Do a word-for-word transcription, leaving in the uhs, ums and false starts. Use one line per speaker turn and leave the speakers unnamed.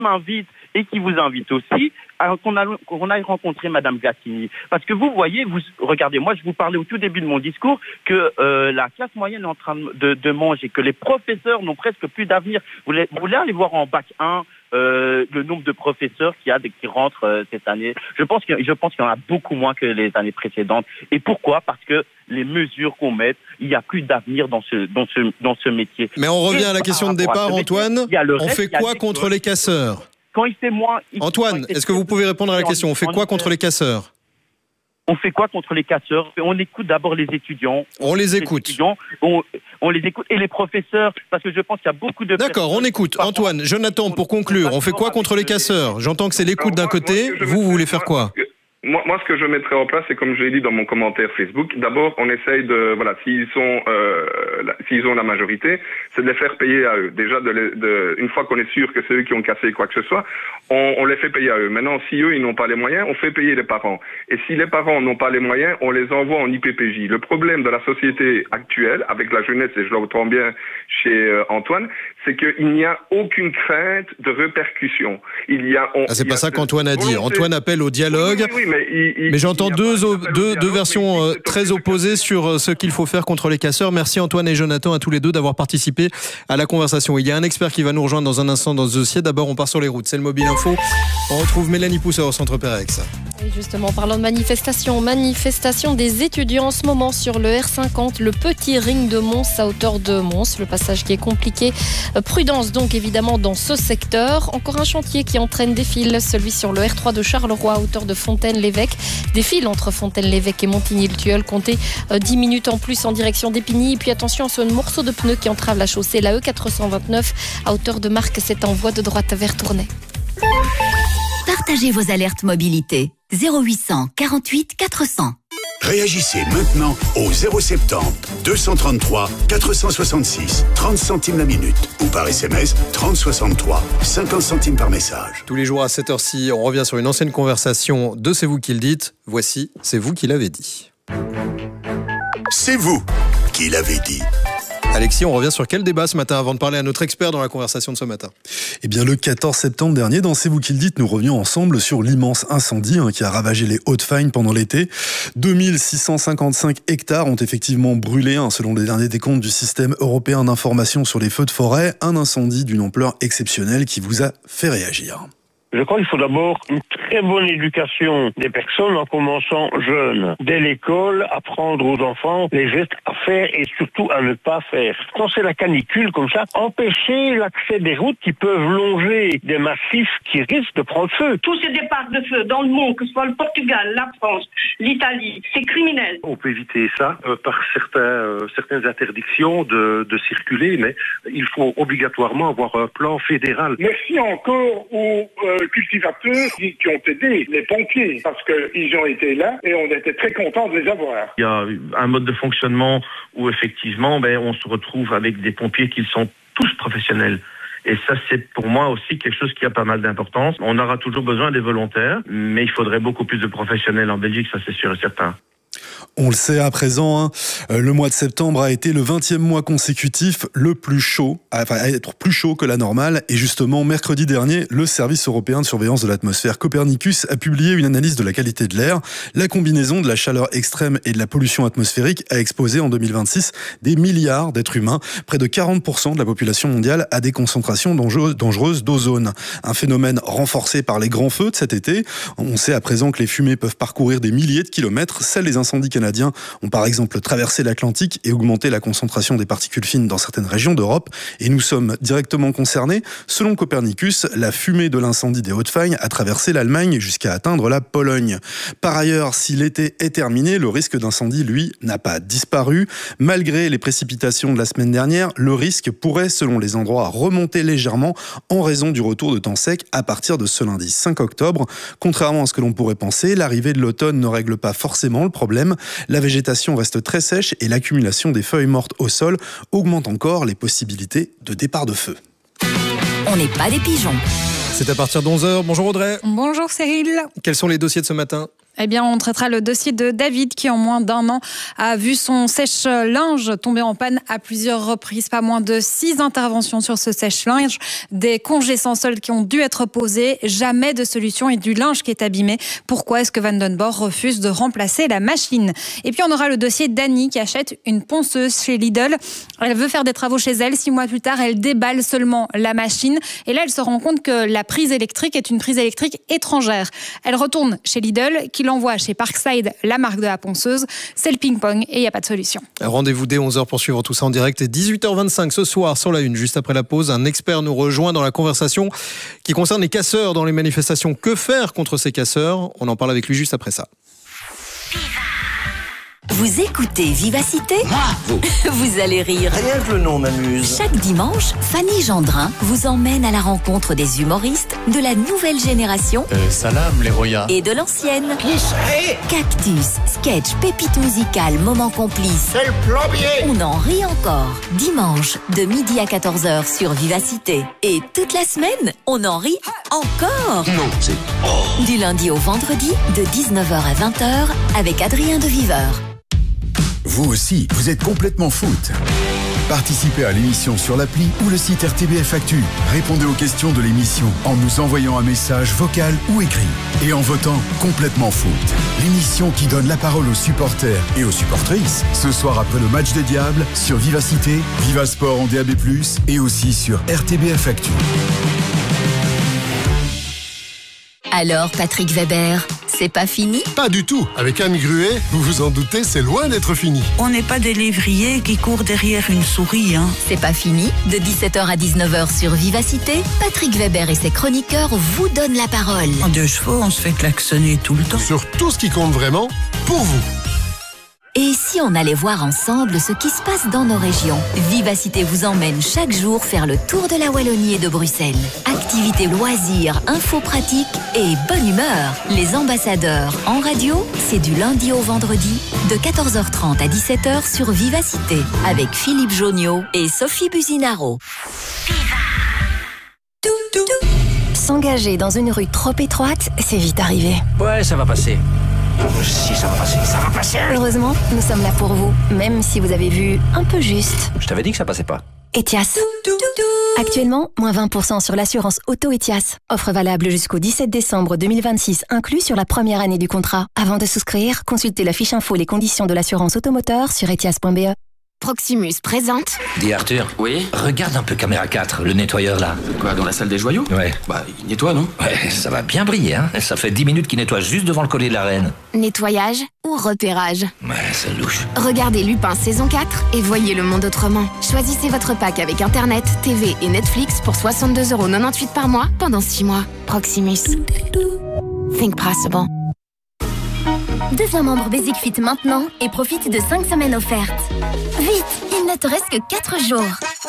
m'invite et qui vous invite aussi, à, qu'on, a, qu'on aille rencontrer Madame Gattini. Parce que vous voyez, vous regardez, moi je vous parlais au tout début de mon discours que euh, la classe moyenne est en train de, de manger, que les professeurs n'ont presque plus d'avenir. Vous voulez, vous voulez aller voir en bac un euh, le nombre de professeurs qu'il y a qui rentrent euh, cette année. Je pense que je pense qu'il y en a beaucoup moins que les années précédentes. Et pourquoi ? Parce que les mesures qu'on met, il n'y a plus d'avenir dans ce dans ce dans ce métier.
Mais on revient et à la question de départ, Antoine. Métier, on reste, fait quoi contre les casseurs ?
Quand il fait moins. Il
Antoine, est-ce que vous pouvez répondre à la question ? On fait quoi contre les casseurs ?
On fait quoi contre les casseurs ? On écoute d'abord les étudiants.
On les écoute.
Les on, on les écoute. Et les professeurs, parce que je pense qu'il y a beaucoup de...
D'accord, on écoute. Antoine, Jonathan, pour conclure, on fait quoi contre les casseurs ? J'entends que c'est l'écoute d'un côté. Vous, vous voulez faire quoi ?
Moi, moi, ce que je mettrais en place, c'est comme je l'ai dit dans mon commentaire Facebook. D'abord, on essaye de, voilà, s'ils sont, euh, la, s'ils ont la majorité, c'est de les faire payer à eux. Déjà, de, les, de une fois qu'on est sûr que c'est eux qui ont cassé quoi que ce soit, on, on les fait payer à eux. Maintenant, si eux, ils n'ont pas les moyens, on fait payer les parents. Et si les parents n'ont pas les moyens, on les envoie en I P P J. Le problème de la société actuelle, avec la jeunesse, et je l'entends bien chez euh, Antoine, c'est qu'il n'y a aucune crainte de répercussions. Il y a, on,
ah, c'est
il
pas
y a
ça qu'Antoine a dit. Antoine appelle au dialogue.
Oui, oui, oui, mais, il, il,
mais j'entends deux, deux, deux versions
euh,
très opposées sur ce qu'il faut faire contre les casseurs. Merci Antoine et Jonathan à tous les deux d'avoir participé à la conversation. Il y a un expert qui va nous rejoindre dans un instant dans ce dossier. D'abord, on part sur les routes. C'est le Mobile Info. On retrouve Mélanie Pousseur au Centre Perex.
Et justement, parlant de manifestation, manifestation des étudiants en ce moment sur le R cinquante, le petit ring de Mons à hauteur de Mons. Le passage qui est compliqué. Prudence donc évidemment dans ce secteur. Encore un chantier qui entraîne des fils, celui sur le R trois de Charleroi à hauteur de Fontaine-l'Évêque. Des fils entre Fontaine-l'Évêque et Montigny-le-Tilleul. Comptez dix minutes en plus en direction d'Épigny. Et puis attention à ce morceau de pneu qui entrave la chaussée, la E quatre cent vingt-neuf à hauteur de Marques. C'est en voie de droite vers Tournai.
Partagez vos alertes mobilité. zéro huit cent quarante-huit quatre cents.
Réagissez maintenant au zéro soixante-dix deux cent trente-trois quatre cent soixante-six, trente centimes la minute ou par S M S trente soixante-trois, cinquante centimes par message.
Tous les jours à cette heure-ci, on revient sur une ancienne conversation de C'est vous qui le dites. Voici, c'est vous qui l'avez dit.
C'est vous qui l'avez dit.
Alexis, on revient sur quel débat ce matin avant de parler à notre expert dans la conversation de ce matin ?
Eh bien, le quatorze septembre dernier, dans C'est vous qui le dites, nous revenions ensemble sur l'immense incendie hein, qui a ravagé les Hauts-de-Fagne pendant l'été. deux mille six cent cinquante-cinq hectares ont effectivement brûlé, hein, selon les derniers décomptes du système européen d'information sur les feux de forêt. Un incendie d'une ampleur exceptionnelle qui vous a fait réagir.
Je crois qu'il faut d'abord une très bonne éducation des personnes en commençant jeune. Dès l'école, apprendre aux enfants les gestes à faire et surtout à ne pas faire. Quand c'est la canicule comme ça, empêcher l'accès des routes qui peuvent longer des massifs qui risquent de prendre feu.
Tous ces départs de feu dans le monde, que ce soit le Portugal, la France, l'Italie, c'est criminel.
On peut éviter ça euh, par certains, euh, certaines interdictions de, de circuler, mais il faut obligatoirement avoir un plan fédéral.
Merci encore aux euh, cultivateurs qui, qui ont aidé les pompiers, parce qu'ils ont été là et on était très contents de les avoir.
Il y a un mode de fonctionnement où effectivement ben, on se retrouve avec des pompiers qui sont tous professionnels. Et ça, c'est pour moi aussi quelque chose qui a pas mal d'importance. On aura toujours besoin des volontaires, mais il faudrait beaucoup plus de professionnels en Belgique, ça c'est sûr et certain.
On le sait à présent, hein, le mois de septembre a été le vingtième mois consécutif le plus chaud, enfin à être plus chaud que la normale. Et justement, mercredi dernier, le service européen de surveillance de l'atmosphère Copernicus a publié une analyse de la qualité de l'air. La combinaison de la chaleur extrême et de la pollution atmosphérique a exposé en deux mille vingt-six des milliards d'êtres humains, près de quarante pour cent de la population mondiale, à des concentrations dangereuses d'ozone. Un phénomène renforcé par les grands feux de cet été. On sait à présent que les fumées peuvent parcourir des milliers de kilomètres. Celles des incendies canadiens ont par exemple traversé l'Atlantique et augmenté la concentration des particules fines dans certaines régions d'Europe. Et nous sommes directement concernés. Selon Copernicus, la fumée de l'incendie des Hauts-de-Fagne a traversé l'Allemagne jusqu'à atteindre la Pologne. Par ailleurs, si l'été est terminé, le risque d'incendie, lui, n'a pas disparu. Malgré les précipitations de la semaine dernière, le risque pourrait, selon les endroits, remonter légèrement en raison du retour de temps sec à partir de ce lundi cinq octobre. Contrairement à ce que l'on pourrait penser, l'arrivée de l'automne ne règle pas forcément le problème. La végétation reste très sèche et l'accumulation des feuilles mortes au sol augmente encore les possibilités de départ de feu.
On n'est pas des pigeons.
C'est à partir de onze heures. Bonjour Audrey.
Bonjour Cyril.
Quels sont les dossiers de ce matin ?
Eh bien, on traitera le dossier de David qui, en moins d'un an, a vu son sèche-linge tomber en panne à plusieurs reprises. Pas moins de six interventions sur ce sèche-linge, des congés sans solde qui ont dû être posés, jamais de solution et du linge qui est abîmé. Pourquoi est-ce que Van den Borre refuse de remplacer la machine? Et puis, on aura le dossier d'Annie qui achète une ponceuse chez Lidl. Elle veut faire des travaux chez elle. Six mois plus tard, elle déballe seulement la machine. Et là, elle se rend compte que la prise électrique est une prise électrique étrangère. Elle retourne chez Lidl, qui l'envoie chez Parkside, la marque de la ponceuse. C'est le ping-pong et il n'y a pas de solution.
Rendez-vous dès onze heures pour suivre tout ça en direct. dix-huit heures vingt-cinq ce soir sur la une, juste après la pause. Un expert nous rejoint dans la conversation qui concerne les casseurs dans les manifestations. Que faire contre ces casseurs? On en parle avec lui juste après ça.
Vous écoutez Vivacité?
Bravo!
Vous allez rire.
Rien que le nom m'amuse.
Chaque dimanche, Fanny Gendrin vous emmène à la rencontre des humoristes de la nouvelle génération
euh, salam les royas
et de l'ancienne.
Qui serait?
Cactus, sketch, pépite musicale, moment complice.
C'est le plombier!
On en rit encore. Dimanche, de midi à quatorze heures sur Vivacité. Et toute la semaine, on en rit encore.
Non, c'est... Oh.
Du lundi au vendredi, de dix-neuf heures à vingt heures, avec Adrien de Viveur.
Vous aussi, vous êtes complètement foot. Participez à l'émission sur l'appli ou le site R T B F Actu. Répondez aux questions de l'émission en nous envoyant un message vocal ou écrit. Et en votant complètement foot. L'émission qui donne la parole aux supporters et aux supportrices. Ce soir après le match des Diables, sur Vivacité, Viva Sport en D A B plus, et aussi sur R T B F Actu.
Alors, Patrick Weber, c'est pas fini?
Pas du tout. Avec Anne Gruet, vous vous en doutez, c'est loin d'être fini.
On n'est pas des lévriers qui courent derrière une souris, hein.
C'est pas fini. De dix-sept heures à dix-neuf heures sur Vivacité, Patrick Weber et ses chroniqueurs vous donnent la parole.
En deux chevaux, on se fait klaxonner tout le temps.
Sur tout ce qui compte vraiment, pour vous.
Et si on allait voir ensemble ce qui se passe dans nos régions? Vivacité vous emmène chaque jour faire le tour de la Wallonie et de Bruxelles. Activités, loisirs, infos pratiques et bonne humeur. Les ambassadeurs en radio, c'est du lundi au vendredi de quatorze heures trente à dix-sept heures sur Vivacité avec Philippe Joniot et Sophie Buzinaro. S'engager dans une rue trop étroite, c'est vite arrivé.
Ouais, ça va passer. Si, ça va passer, ça va passer.
Heureusement, nous sommes là pour vous, même si vous avez vu un peu juste.
Je t'avais dit que ça passait pas.
Etias. Actuellement, moins vingt pour cent sur l'assurance auto Etias. Offre valable jusqu'au dix-sept décembre deux mille vingt-six, inclus sur la première année du contrat. Avant de souscrire, consultez la fiche info les conditions de l'assurance automoteur sur etias point b e.
Proximus présente.
Dis Arthur.
Oui.
Regarde un peu caméra quatre, le nettoyeur là.
Quoi, dans la salle des joyaux?
Ouais.
Bah, il nettoie, non?
Ouais, ça va bien briller, hein. Ça fait dix minutes qu'il nettoie juste devant le collier de la reine.
Nettoyage ou repérage?
Ouais, c'est louche.
Regardez Lupin saison quatre et voyez le monde autrement. Choisissez votre pack avec Internet, T V et Netflix pour soixante-deux euros quatre-vingt-dix par mois pendant six mois. Proximus. Think possible.
Deviens membre Basic Fit maintenant et profite de cinq semaines offertes. Vite, il ne te reste que quatre jours.